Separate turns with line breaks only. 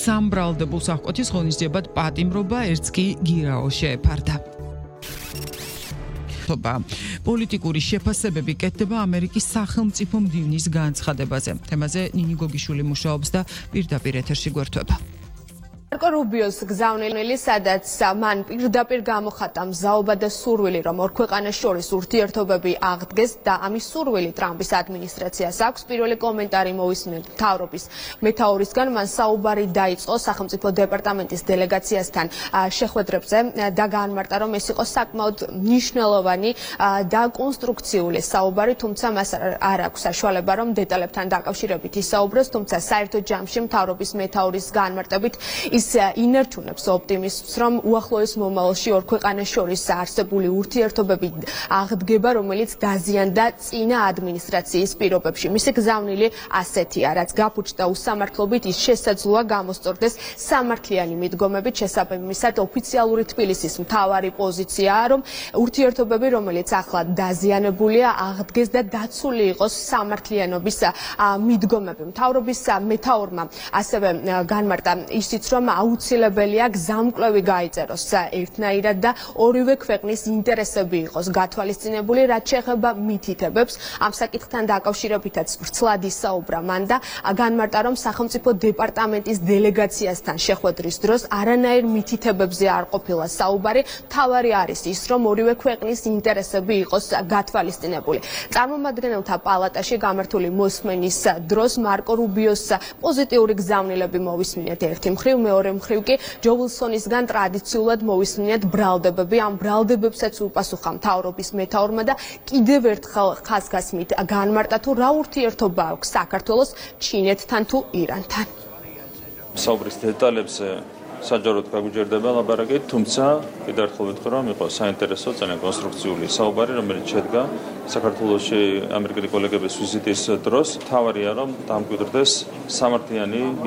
სამბრალდებულ სახკოთის ღონისძიებად პატიმრობა ერთს კი გირაო შეეფარდა. პოლიტიკური შეფასებები კეთდება ამერიკის სახელმწიფო მდივნის განცხადებაზე. თემაზე ნინი გოგიშვილი მუშაობს და პირდაპირ ეთერში გვერდება.
მარკო რუბიოს გზავნილი, სადაც მან პირდაპირ გამოხატა მზაობა და სურვილი, რომ ორ ქვეყანას შორის ურთიერთობები აღდგეს და ამის სურვილი ტრამპის ადმინისტრაციას აქვს. პირველი კომენტარი მოვისმენთ მთავრობის მეთაურისგან, მან საუბარი დაიწყო სახელმწიფო დეპარტამენტის დელეგაციასთან შეხვედრებზე და გაანმარტა, რომ ეს იყო საკმაოდ მნიშვნელოვანი და კონსტრუქციული საუბარი, თუმცა მას არ აქვს საშუალება, რომ დეტალებთან დაკავშირებით ისაუბროს, თუმცა საერთო ჯამში მთავრობის მეთაურის გაანმარტებით ის ინერჩუნებს ოპტიმიზმს, რომ უახლოეს მომავალში ორ ქვეყანას შორის არსებული ურთიერთობები აღდგება, რომელიც დაზიანდა წინა ადმინისტრაციის პირობებში. მისი გზავნილი ასეთია, რაც გაფუჭდა უსამართლობით, ის შესაძლოა გამოსწორდეს სამართლიანი მიდგომებით. შესაბამისად, ოფიციალური თბილისის მთავარი პოზიციაა, რომ ურთიერთობები, რომელიც ახლა დაზიანებულია, აღდგეს და დაცული იყოს სამართლიანობის მიდგომები. მთავრობის მეთაურმა ასევე განმარტა ისიც, რომ აუცილებელია გზამკვლევი გაიწეროს ერთნაირად და ორივე ქვეყნის ინტერესები იყოს გათვალისწინებული, რაც შეეხება მითითებებს. ამ საკითხთან დაკავშირებითაც ვრცლად ისაუბრა მან და განმარტა, რომ სახელმწიფო დეპარტამენტის დელეგაციასთან შეხვედრის დროს არანაირ მითითებებზე არ ყოფილა საუბარი. მთავარი არის ის, რომ ორივე ქვეყნის ინტერესები იყოს გათვალისწინებული. წარმომადგენელთა პალატაში გამართული მოსმენის დროს მარკო რუბიოს პოზიტიური გზავნილები მოვისმინეთ ერთი მხრივ, მეორე მხრივ კი ჯო ვილსონისგან ტრადიციულად მოვისმინეთ ბრალდებები. ამ ბრალდებებსაც უპასუხა მთავრობის მეთაურმა და კიდევ ერთხელ ხაზგასმით განმარტა, თუ რა ურთიერთობა აქვს საქართველოს ჩინეთთან თუ ირანთან.
საუბრის დეტალებზე საჯაროდ გაგვიჯერდება ლაბარაკი, თუმცა კიდევ ერთხელ ვიტყვი, რომ იყო საინტერესო, ძალიან კონსტრუქციული საუბარი, რომელიც შედგა საქართველოში ამერიკელი კოლეგების ვიზიტის დროს. მთავარია, რომ დამკვიდრდეს სამართლიანი